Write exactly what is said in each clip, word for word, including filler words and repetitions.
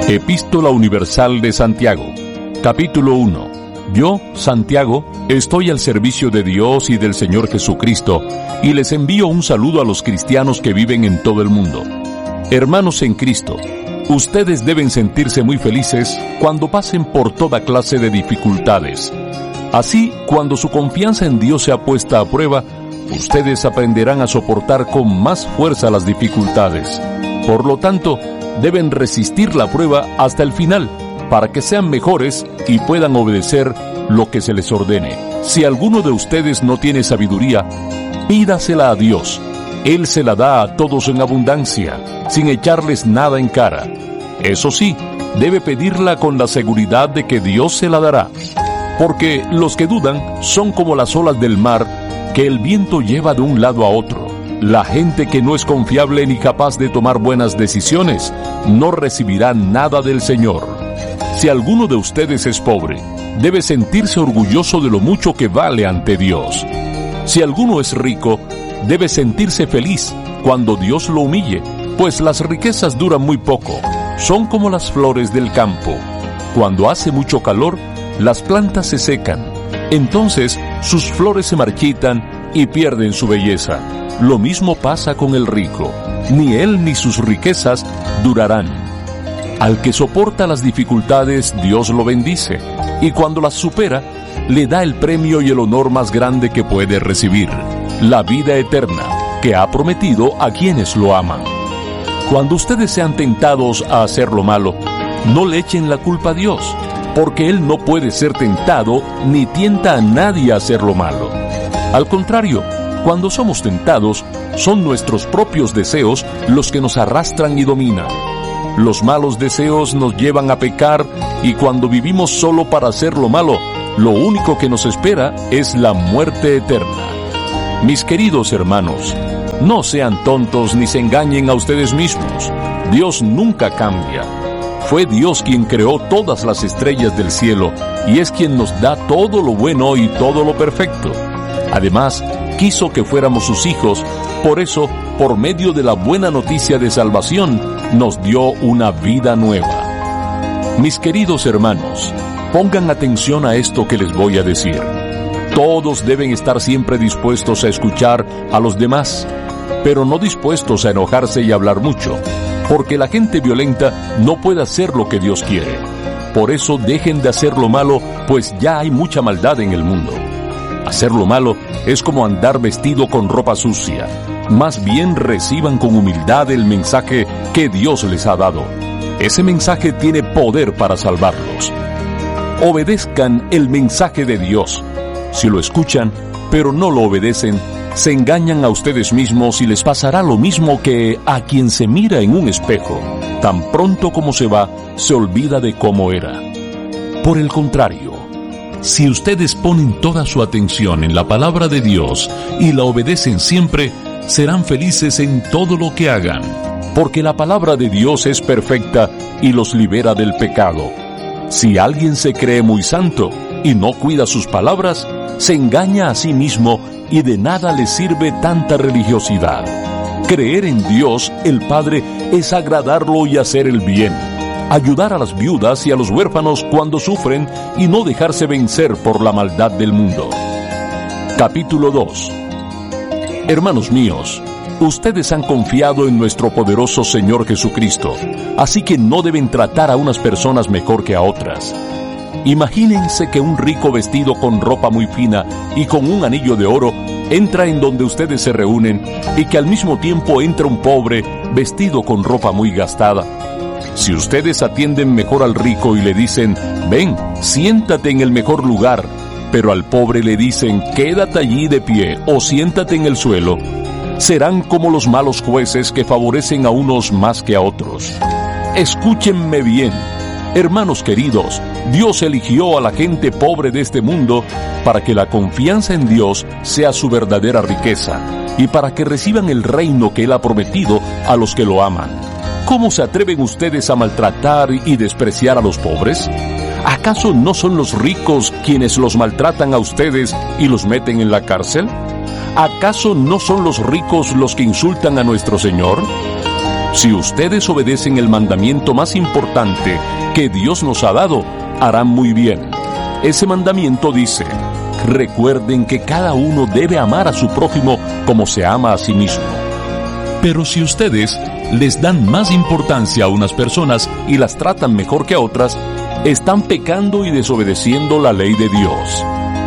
Epístola Universal de Santiago, capítulo uno. Yo, Santiago, estoy al servicio de Dios y del Señor Jesucristo, y les envío un saludo a los cristianos que viven en todo el mundo. Hermanos en Cristo, ustedes deben sentirse muy felices cuando pasen por toda clase de dificultades. Así, cuando su confianza en Dios sea puesta a prueba, ustedes aprenderán a soportar con más fuerza las dificultades. Por lo tanto, deben resistir la prueba hasta el final, para que sean mejores y puedan obedecer lo que se les ordene. Si alguno de ustedes no tiene sabiduría, pídasela a Dios. Él se la da a todos en abundancia, sin echarles nada en cara. Eso sí, debe pedirla con la seguridad de que Dios se la dará. Porque los que dudan son como las olas del mar que el viento lleva de un lado a otro. La gente que no es confiable ni capaz de tomar buenas decisiones no recibirá nada del Señor. Si alguno de ustedes es pobre, debe sentirse orgulloso de lo mucho que vale ante Dios. Si alguno es rico, debe sentirse feliz cuando Dios lo humille, pues las riquezas duran muy poco, son como las flores del campo. Cuando hace mucho calor, las plantas se secan, entonces sus flores se marchitan y pierden su belleza. Lo mismo pasa con el rico, ni él ni sus riquezas durarán. Al que soporta las dificultades, Dios lo bendice, y cuando las supera, le da el premio y el honor más grande que puede recibir, la vida eterna, que ha prometido a quienes lo aman. Cuando ustedes sean tentados a hacer lo malo, no le echen la culpa a Dios, porque Él no puede ser tentado ni tienta a nadie a hacer lo malo. Al contrario, cuando somos tentados, son nuestros propios deseos los que nos arrastran y dominan. Los malos deseos nos llevan a pecar, y cuando vivimos solo para hacer lo malo, lo único que nos espera es la muerte eterna. Mis queridos hermanos, no sean tontos ni se engañen a ustedes mismos. Dios nunca cambia. Fue Dios quien creó todas las estrellas del cielo, y es quien nos da todo lo bueno y todo lo perfecto. Además, quiso que fuéramos sus hijos, por eso, por medio de la buena noticia de salvación, nos dio una vida nueva. Mis queridos hermanos, pongan atención a esto que les voy a decir. Todos deben estar siempre dispuestos a escuchar a los demás, pero no dispuestos a enojarse y hablar mucho, porque la gente violenta no puede hacer lo que Dios quiere. Por eso dejen de hacer lo malo, pues ya hay mucha maldad en el mundo. Hacer lo malo es como andar vestido con ropa sucia. Más bien reciban con humildad el mensaje que Dios les ha dado. Ese mensaje tiene poder para salvarlos. Obedezcan el mensaje de Dios. Si lo escuchan, pero no lo obedecen, se engañan a ustedes mismos y les pasará lo mismo que a quien se mira en un espejo. Tan pronto como se va, se olvida de cómo era. Por el contrario, si ustedes ponen toda su atención en la palabra de Dios y la obedecen siempre, serán felices en todo lo que hagan, porque la palabra de Dios es perfecta y los libera del pecado. Si alguien se cree muy santo y no cuida sus palabras, se engaña a sí mismo y de nada le sirve tanta religiosidad. Creer en Dios, el Padre, es agradarlo y hacer el bien. Ayudar a las viudas y a los huérfanos cuando sufren y no dejarse vencer por la maldad del mundo. Capítulo dos. Hermanos míos, ustedes han confiado en nuestro poderoso Señor Jesucristo, así que no deben tratar a unas personas mejor que a otras. Imagínense que un rico vestido con ropa muy fina y con un anillo de oro entra en donde ustedes se reúnen, y que al mismo tiempo entra un pobre vestido con ropa muy gastada. Si ustedes atienden mejor al rico y le dicen, ven, siéntate en el mejor lugar, pero al pobre le dicen, quédate allí de pie o siéntate en el suelo, serán como los malos jueces que favorecen a unos más que a otros. Escúchenme bien, hermanos queridos, Dios eligió a la gente pobre de este mundo para que la confianza en Dios sea su verdadera riqueza y para que reciban el reino que Él ha prometido a los que lo aman. ¿Cómo se atreven ustedes a maltratar y despreciar a los pobres? ¿Acaso no son los ricos quienes los maltratan a ustedes y los meten en la cárcel? ¿Acaso no son los ricos los que insultan a nuestro Señor? Si ustedes obedecen el mandamiento más importante que Dios nos ha dado, harán muy bien. Ese mandamiento dice: recuerden que cada uno debe amar a su prójimo como se ama a sí mismo. Pero si ustedes les dan más importancia a unas personas y las tratan mejor que a otras, están pecando y desobedeciendo la ley de Dios.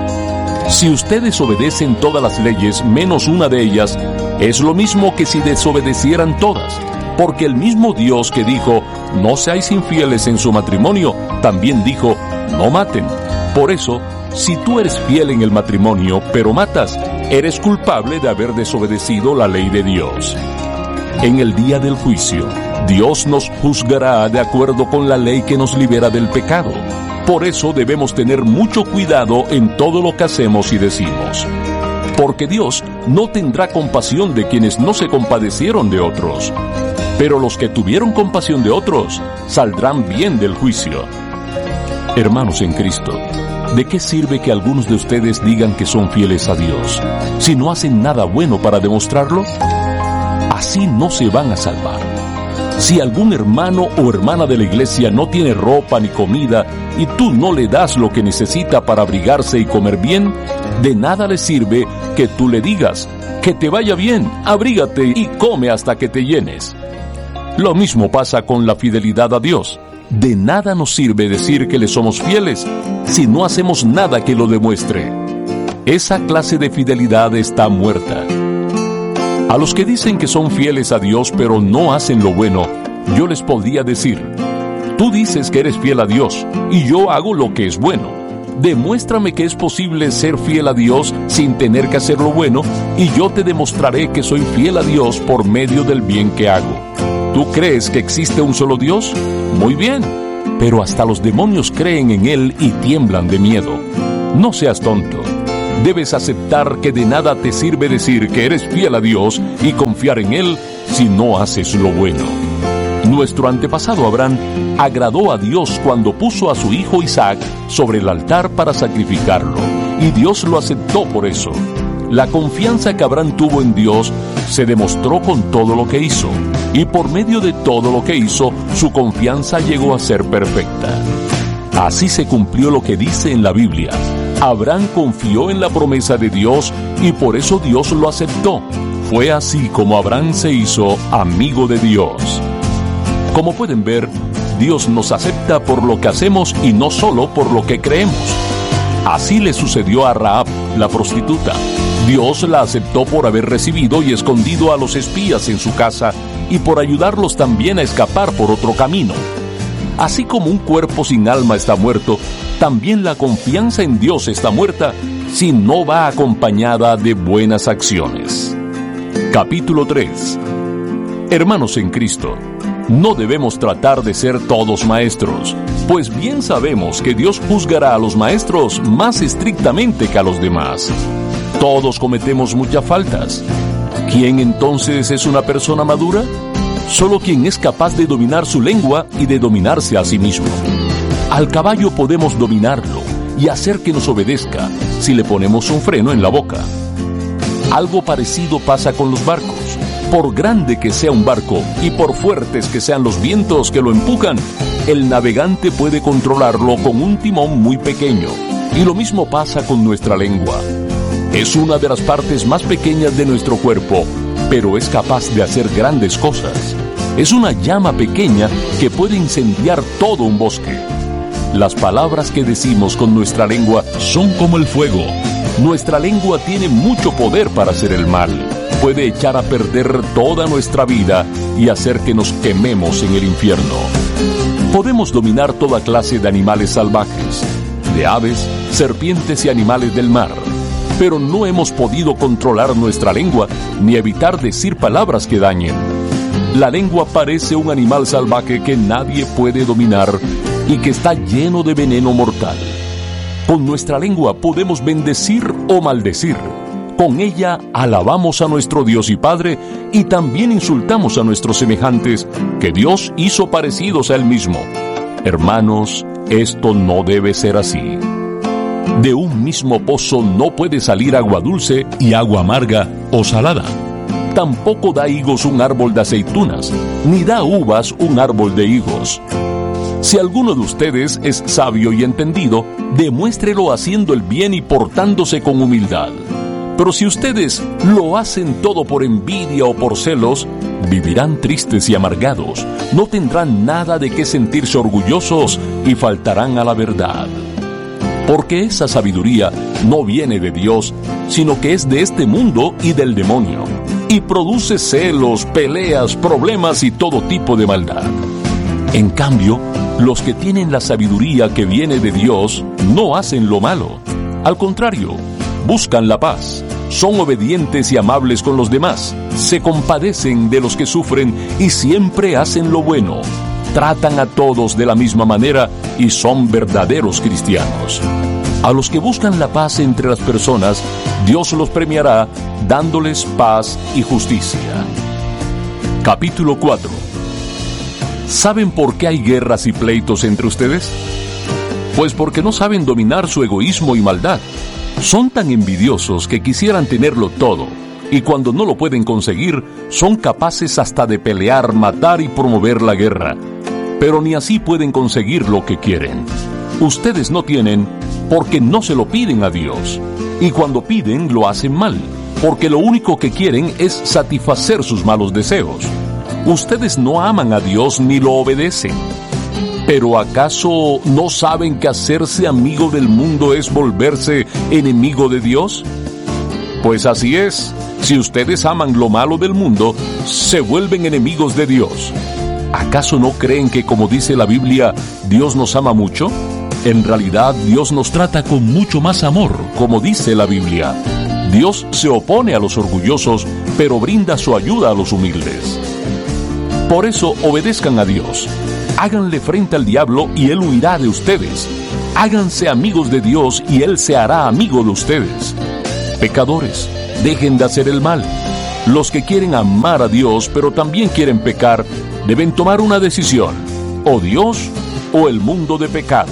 Si ustedes obedecen todas las leyes menos una de ellas, es lo mismo que si desobedecieran todas, porque el mismo Dios que dijo, no seáis infieles en su matrimonio, también dijo, no maten. Por eso, si tú eres fiel en el matrimonio, pero matas, eres culpable de haber desobedecido la ley de Dios. En el día del juicio, Dios nos juzgará de acuerdo con la ley que nos libera del pecado. Por eso debemos tener mucho cuidado en todo lo que hacemos y decimos. Porque Dios no tendrá compasión de quienes no se compadecieron de otros. Pero los que tuvieron compasión de otros saldrán bien del juicio. Hermanos en Cristo, ¿de qué sirve que algunos de ustedes digan que son fieles a Dios si no hacen nada bueno para demostrarlo? Así no se van a salvar. Si algún hermano o hermana de la iglesia no tiene ropa ni comida y tú no le das lo que necesita para abrigarse y comer bien, de nada le sirve que tú le digas, que te vaya bien, abrígate y come hasta que te llenes. Lo mismo pasa con la fidelidad a Dios. De nada nos sirve decir que le somos fieles si no hacemos nada que lo demuestre. Esa clase de fidelidad está muerta. A los que dicen que son fieles a Dios pero no hacen lo bueno, yo les podría decir, tú dices que eres fiel a Dios y yo hago lo que es bueno. Demuéstrame que es posible ser fiel a Dios sin tener que hacer lo bueno y yo te demostraré que soy fiel a Dios por medio del bien que hago. ¿Tú crees que existe un solo Dios? Muy bien, pero hasta los demonios creen en Él y tiemblan de miedo. No seas tonto. Debes aceptar que de nada te sirve decir que eres fiel a Dios y confiar en Él si no haces lo bueno. Nuestro antepasado Abraham agradó a Dios cuando puso a su hijo Isaac sobre el altar para sacrificarlo, y Dios lo aceptó por eso. La confianza que Abraham tuvo en Dios se demostró con todo lo que hizo, y por medio de todo lo que hizo, su confianza llegó a ser perfecta. Así se cumplió lo que dice en la Biblia. Abraham confió en la promesa de Dios y por eso Dios lo aceptó. Fue así como Abraham se hizo amigo de Dios. Como pueden ver, Dios nos acepta por lo que hacemos y no solo por lo que creemos. Así le sucedió a Rahab, la prostituta. Dios la aceptó por haber recibido y escondido a los espías en su casa y por ayudarlos también a escapar por otro camino. Así como un cuerpo sin alma está muerto, también la confianza en Dios está muerta si no va acompañada de buenas acciones. Capítulo tres. Hermanos en Cristo, no debemos tratar de ser todos maestros, pues bien sabemos que Dios juzgará a los maestros más estrictamente que a los demás. Todos cometemos muchas faltas. ¿Quién entonces es una persona madura? Solo quien es capaz de dominar su lengua y de dominarse a sí mismo. Al caballo podemos dominarlo y hacer que nos obedezca si le ponemos un freno en la boca. Algo parecido pasa con los barcos. Por grande que sea un barco y por fuertes que sean los vientos que lo empujan, el navegante puede controlarlo con un timón muy pequeño. Y lo mismo pasa con nuestra lengua. Es una de las partes más pequeñas de nuestro cuerpo, pero es capaz de hacer grandes cosas. Es una llama pequeña que puede incendiar todo un bosque. Las palabras que decimos con nuestra lengua son como el fuego. Nuestra lengua tiene mucho poder para hacer el mal. Puede echar a perder toda nuestra vida y hacer que nos quememos en el infierno. Podemos dominar toda clase de animales salvajes, de aves, serpientes y animales del mar. Pero no hemos podido controlar nuestra lengua ni evitar decir palabras que dañen. La lengua parece un animal salvaje que nadie puede dominar y que está lleno de veneno mortal. Con nuestra lengua podemos bendecir o maldecir. Con ella alabamos a nuestro Dios y Padre y también insultamos a nuestros semejantes que Dios hizo parecidos a Él mismo. Hermanos, esto no debe ser así. De un mismo pozo no puede salir agua dulce y agua amarga o salada. Tampoco da higos un árbol de aceitunas, ni da uvas un árbol de higos. Si alguno de ustedes es sabio y entendido, demuéstrelo haciendo el bien y portándose con humildad. Pero si ustedes lo hacen todo por envidia o por celos, vivirán tristes y amargados, no tendrán nada de qué sentirse orgullosos y faltarán a la verdad. Porque esa sabiduría no viene de Dios, sino que es de este mundo y del demonio, y produce celos, peleas, problemas y todo tipo de maldad. En cambio, los que tienen la sabiduría que viene de Dios no hacen lo malo. Al contrario, buscan la paz, son obedientes y amables con los demás, se compadecen de los que sufren y siempre hacen lo bueno. Tratan a todos de la misma manera y son verdaderos cristianos. A los que buscan la paz entre las personas, Dios los premiará dándoles paz y justicia. Capítulo cuatro. ¿Saben por qué hay guerras y pleitos entre ustedes? Pues porque no saben dominar su egoísmo y maldad. Son tan envidiosos que quisieran tenerlo todo, y cuando no lo pueden conseguir, son capaces hasta de pelear, matar y promover la guerra. Pero ni así pueden conseguir lo que quieren. Ustedes no tienen porque no se lo piden a Dios. Y cuando piden, lo hacen mal, porque lo único que quieren es satisfacer sus malos deseos. Ustedes no aman a Dios ni lo obedecen. ¿Pero acaso no saben que hacerse amigo del mundo es volverse enemigo de Dios? Pues así es, si ustedes aman lo malo del mundo, se vuelven enemigos de Dios. ¿Acaso no creen que, como dice la Biblia, Dios nos ama mucho? En realidad, Dios nos trata con mucho más amor, como dice la Biblia. Dios se opone a los orgullosos, pero brinda su ayuda a los humildes. Por eso, obedezcan a Dios. Háganle frente al diablo y él huirá de ustedes. Háganse amigos de Dios y él se hará amigo de ustedes. Pecadores, dejen de hacer el mal. Los que quieren amar a Dios, pero también quieren pecar, deben tomar una decisión: o Dios o el mundo de pecado.